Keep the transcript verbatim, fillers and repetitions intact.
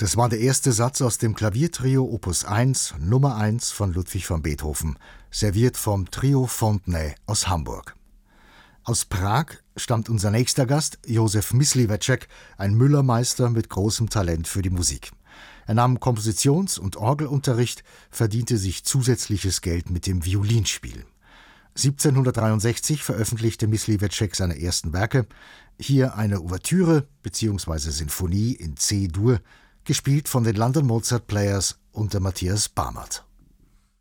Das war der erste Satz aus dem Klaviertrio Opus eins, Nummer eins von Ludwig van Beethoven, serviert vom Trio Fontenay aus Hamburg. Aus Prag stammt unser nächster Gast, Josef Mysliveček, ein Müllermeister mit großem Talent für die Musik. Er nahm Kompositions- und Orgelunterricht, verdiente sich zusätzliches Geld mit dem Violinspiel. siebzehnhundertdreiundsechzig veröffentlichte Mysliveček seine ersten Werke. Hier eine Ouvertüre bzw. Sinfonie in C-Dur, gespielt von den London Mozart Players unter Matthias Barmert.